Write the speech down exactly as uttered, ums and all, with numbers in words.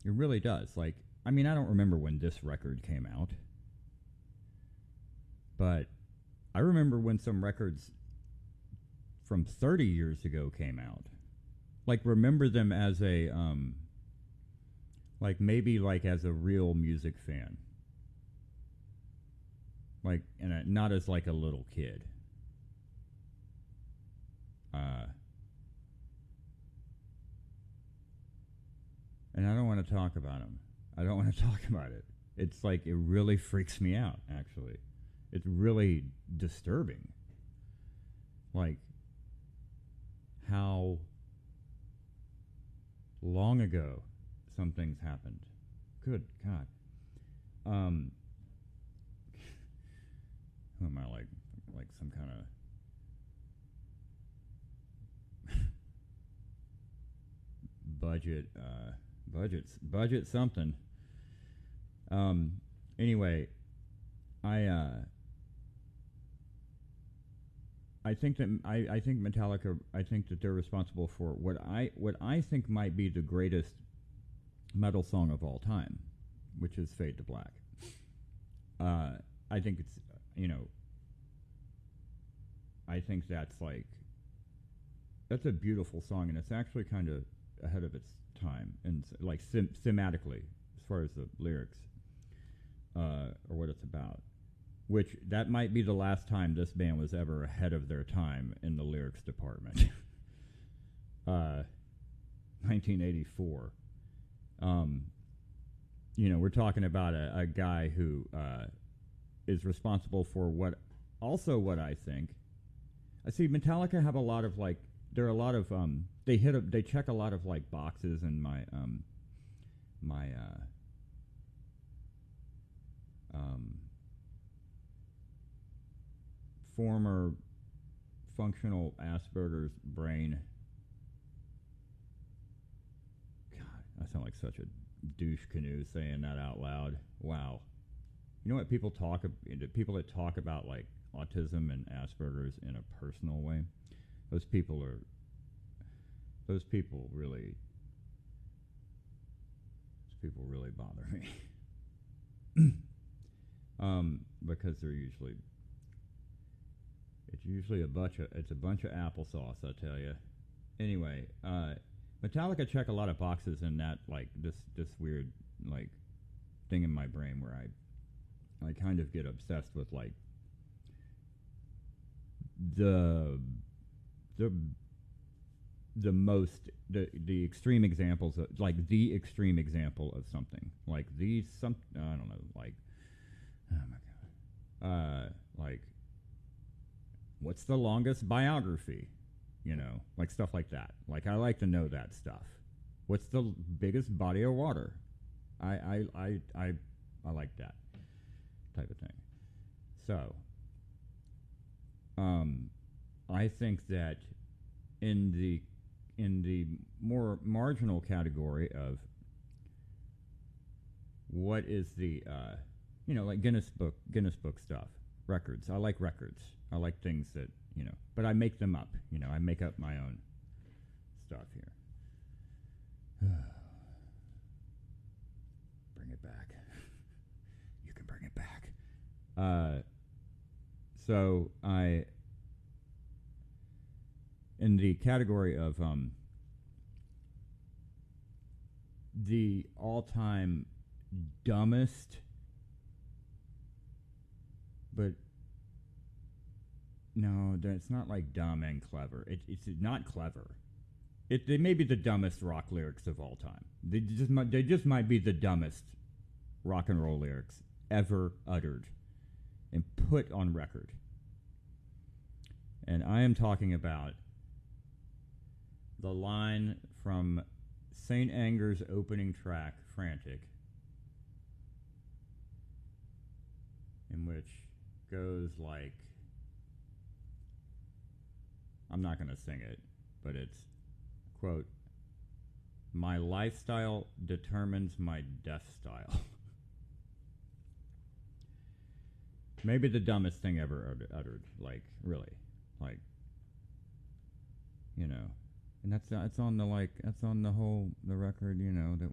It really does. Like, I mean, I don't remember when this record came out, but I remember when some records from thirty years ago came out. Like, remember them as a, um, like, maybe, like, as a real music fan. Like, and a, not as, like, a little kid. Uh, and I don't want to talk about them. I don't want to talk about it. It's like, it really freaks me out, actually. It's really disturbing. Like, how long ago some things happened. Good God. Um, who am I, like, like some kind of budget, uh, budget, budget something. Um, anyway, I, uh, I think that I, I think Metallica. I think that they're responsible for what I what I think might be the greatest metal song of all time, which is "Fade to Black." Uh, I think it's you know. I think that's like that's a beautiful song, and it's actually kind of ahead of its time, and like sim- thematically as far as the lyrics uh, or what it's about. Which, that might be the last time this band was ever ahead of their time in the lyrics department. uh, nineteen eighty-four. Um, you know, we're talking about a, a guy who uh, is responsible for what, also what I think. I see Metallica have a lot of, like, there are a lot of, um, they hit, a, they check a lot of, like, boxes in my, um, my, uh, um, former functional Asperger's brain. God, I sound like such a douche canoe saying that out loud. Wow. You know what people talk about, people that talk about like autism and Asperger's in a personal way? Those people are, those people really, those people really bother me. um, because they're usually It's usually a bunch of it's a bunch of applesauce, I tell you. Anyway, uh, Metallica check a lot of boxes in that like this this weird like thing in my brain where I I kind of get obsessed with like the the the most the the extreme examples of like the extreme example of something like these some I don't know like oh my god uh like. What's the longest biography? You know, like stuff like that. Like, I like to know that stuff. What's the biggest body of water? I I I I, I like that type of thing. So, um, I think that in the in the more marginal category of what is the uh, you know, like Guinness book Guinness book stuff, records. I like records. I like things that, you know, but I make them up. You know, I make up my own stuff here. Bring it back. You can bring it back. Uh, so I, in the category of um, the all-time dumbest, but no, it's not like dumb and clever. It, it's not clever. It, they may be the dumbest rock lyrics of all time. They just might, they just might be the dumbest rock and roll lyrics ever uttered and put on record. And I am talking about the line from Saint Anger's opening track, Frantic, in which goes like, I'm not going to sing it, but it's, quote, "My lifestyle determines my death style." Maybe the dumbest thing ever uttered, like, really, like, you know. And that's that's on the, like, that's on the whole, the record, you know, that